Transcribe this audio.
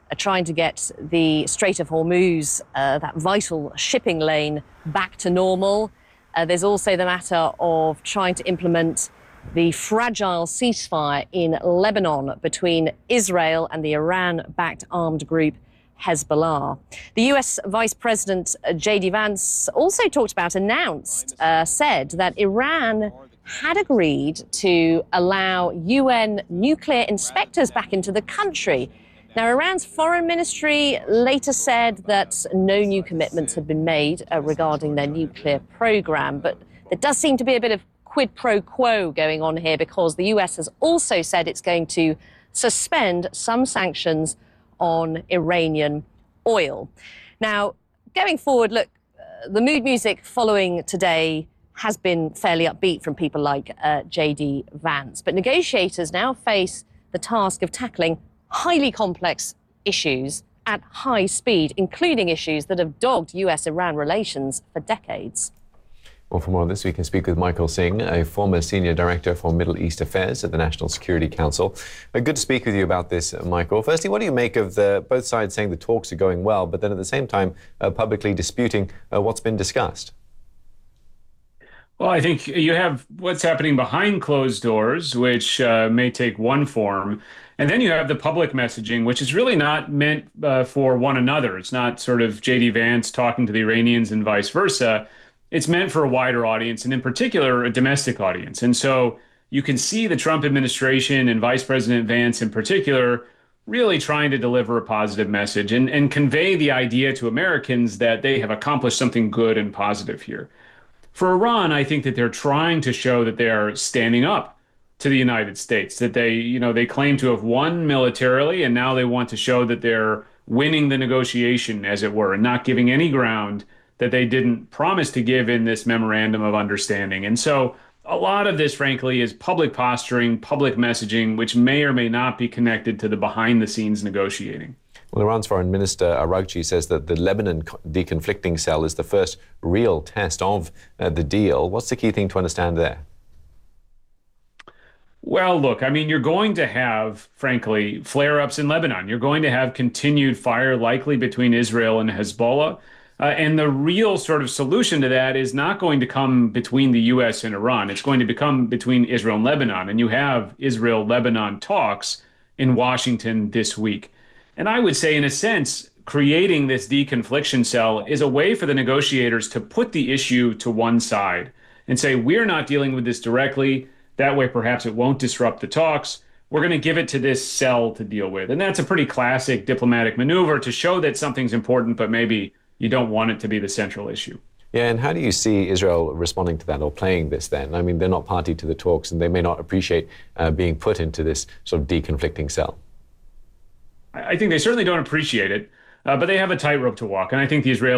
trying to get the Strait of Hormuz, that vital shipping lane, back to normal. There's also the matter of trying to implement the fragile ceasefire in Lebanon between Israel and the Iran-backed armed group Hezbollah. The US Vice President J.D. Vance also said that Iran had agreed to allow UN nuclear inspectors back into the country. Now, Iran's foreign ministry later said that no new commitments had been made regarding their nuclear program, but there does seem to be a bit of quid pro quo going on here, because the US has also said it's going to suspend some sanctions on Iranian oil. Now, going forward, look, the mood music following today has been fairly upbeat from people like J.D. Vance, but negotiators now face the task of tackling highly complex issues at high speed, including issues that have dogged US-Iran relations for decades. Well, for more on this, we can speak with Michael Singh, a former Senior Director for Middle East Affairs at the National Security Council. Good to speak with you about this, Michael. Firstly, what do you make of both sides saying the talks are going well, but then at the same time publicly disputing what's been discussed? Well, I think you have what's happening behind closed doors, which may take one form. And then you have the public messaging, which is really not meant for one another. It's not sort of J.D. Vance talking to the Iranians and vice versa. It's meant for a wider audience, and in particular, a domestic audience. And so you can see the Trump administration and Vice President Vance in particular really trying to deliver a positive message and convey the idea to Americans that they have accomplished something good and positive here. For Iran, I think that they're trying to show that they are standing up to the United States, that they claim to have won militarily, and now they want to show that they're winning the negotiation, as it were, and not giving any ground that they didn't promise to give in this memorandum of understanding. And so a lot of this, frankly, is public posturing, public messaging, which may or may not be connected to the behind-the-scenes negotiating. Well, Iran's Foreign Minister Araghchi says that the Lebanon deconflicting cell is the first real test of the deal. What's the key thing to understand there? Well, look, I mean, you're going to have, frankly, flare-ups in Lebanon. You're going to have continued fire likely between Israel and Hezbollah. And the real sort of solution to that is not going to come between the U.S. and Iran. It's going to become between Israel and Lebanon. And you have Israel-Lebanon talks in Washington this week. And I would say, in a sense, creating this deconfliction cell is a way for the negotiators to put the issue to one side and say, we're not dealing with this directly. That way, perhaps it won't disrupt the talks. We're going to give it to this cell to deal with. And that's a pretty classic diplomatic maneuver to show that something's important, but maybe you don't want it to be the central issue. Yeah, and how do you see Israel responding to that or playing this then? I mean, they're not party to the talks, and they may not appreciate being put into this sort of deconflicting cell. I think they certainly don't appreciate it, but they have a tightrope to walk. And I think the Israelis